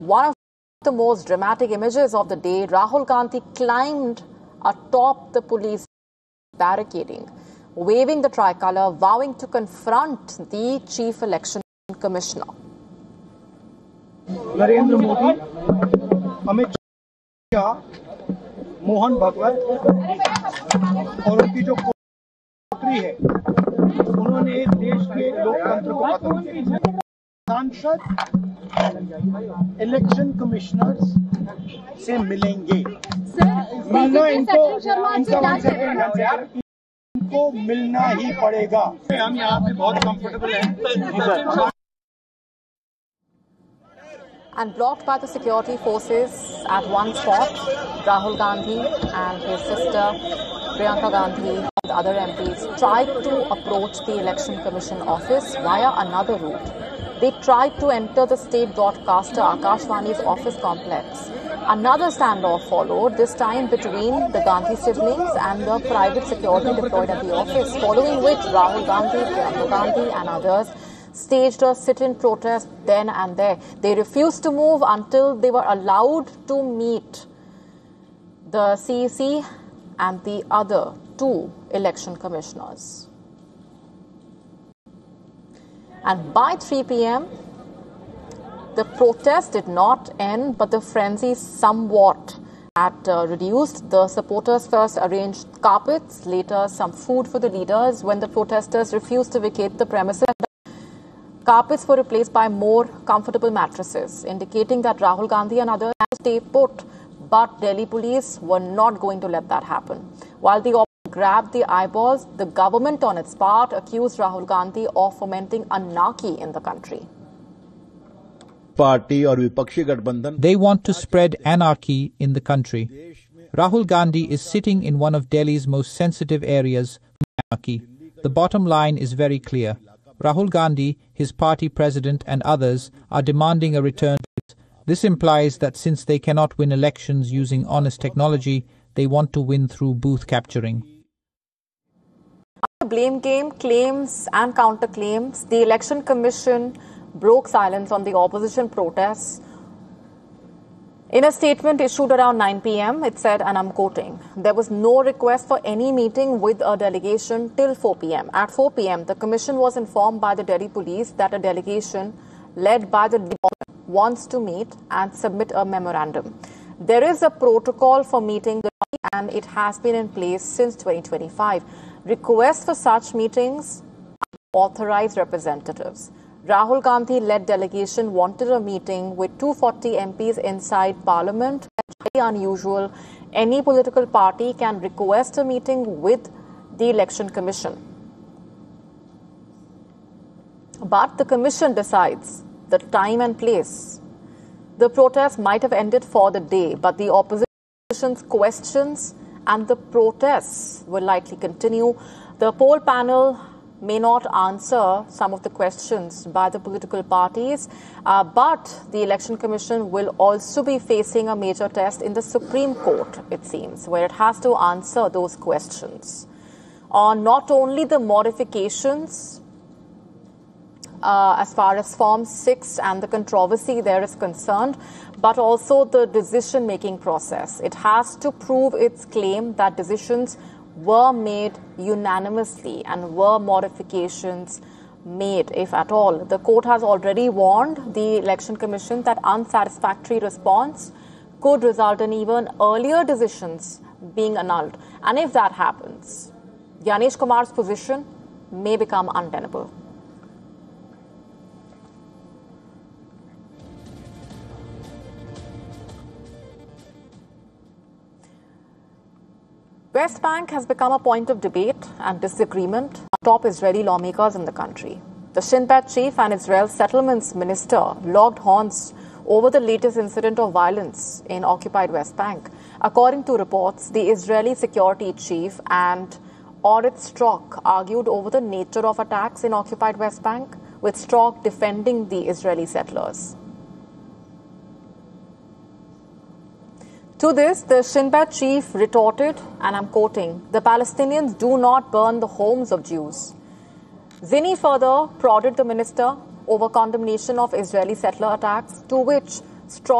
One of the most dramatic images of the day, Rahul Gandhi climbed atop the police barricading, waving the tricolour, vowing to confront the Chief Election Commissioner. Narendra Modi, Amit Shah, Mohan भगवत और उनकी जो पुत्री है, उन्होंने देश के लोकतंत्र को खत्म किया। सांसद इलेक्शन कमिश्नर्स से मिलेंगे। मिलना इनको मिलना ही पड़ेगा। हम यहाँ पे बहुत कंफर्टेबल हैं। And blocked by the security forces at one spot, Rahul Gandhi and his sister Priyanka Gandhi and the other MPs tried to approach the Election Commission office via another route. They tried to enter the state broadcaster Akashvani's office complex. Another standoff followed, this time between the Gandhi siblings and the private security deployed at the office, following which Rahul Gandhi, Priyanka Gandhi and others staged a sit-in protest then and there. They refused to move until they were allowed to meet the CEC and the other two election commissioners. And by 3 p.m., the protest did not end, but the frenzy somewhat had reduced. The supporters first arranged carpets, later some food for the leaders. When the protesters refused to vacate the premises, carpets were replaced by more comfortable mattresses, indicating that Rahul Gandhi and others had to stay put. But Delhi police were not going to let that happen. While the opposition grabbed the eyeballs, the government on its part accused Rahul Gandhi of fomenting anarchy in the country. They want to spread anarchy in the country. Rahul Gandhi is sitting in one of Delhi's most sensitive areas for anarchy. The bottom line is very clear. Rahul Gandhi, his party president and others are demanding a return to it. This implies that since they cannot win elections using honest technology, they want to win through booth capturing. After blame game, claims and counterclaims, the Election Commission broke silence on the opposition protests. In a statement issued around 9 p.m., it said, and I'm quoting, there was no request for any meeting with a delegation till 4 p.m. At 4 p.m., the commission was informed by the Delhi police that a delegation led by the department wants to meet and submit a memorandum. There is a protocol for meeting and it has been in place since 2025. Requests for such meetings are authorized representatives. Rahul Gandhi-led delegation wanted a meeting with 240 MPs inside Parliament. Very unusual. Any political party can request a meeting with the Election Commission. But the Commission decides the time and place. The protest might have ended for the day, but the opposition's questions and the protests will likely continue. The poll panel may not answer some of the questions by the political parties, but the Election Commission will also be facing a major test in the Supreme Court, it seems, where it has to answer those questions on not only the modifications as far as Form 6 and the controversy there is concerned, but also the decision-making process. It has to prove its claim that decisions were made unanimously and were modifications made, if at all. The court has already warned the Election Commission that unsatisfactory response could result in even earlier decisions being annulled. And if that happens, Gyanesh Kumar's position may become untenable. West Bank has become a point of debate and disagreement among top Israeli lawmakers in the country. The Shin Bet chief and Israel settlements minister locked horns over the latest incident of violence in occupied West Bank. According to reports, the Israeli security chief and Orit Strock argued over the nature of attacks in occupied West Bank, with Strock defending the Israeli settlers. To this, the Shin Bet chief retorted, and I'm quoting, "The Palestinians do not burn the homes of Jews." Zini further prodded the minister over condemnation of Israeli settler attacks, to which strong